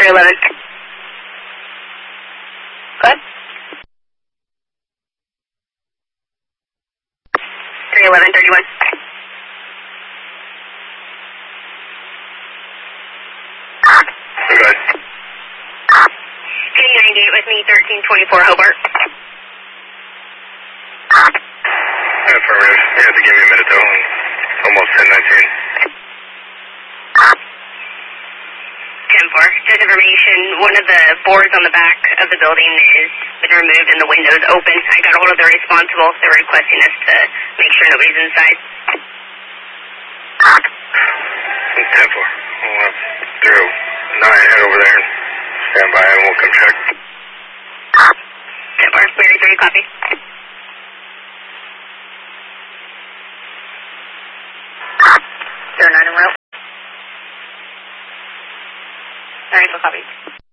311. What? 31131. Good. Can you 98 with me, 1324 Hobart? Affirmative. You have to give me a minute though. Almost 10:19. 10-4. Just information, one of the boards on the back of the building is been removed and the window's open. I got a hold of the responsible. They're requesting us to make sure nobody's inside. 10-4. We'll have 09 head over there and stand by and we'll come check. 10-4. Mary 3, copy. 09 en route. Alright, we'll copy.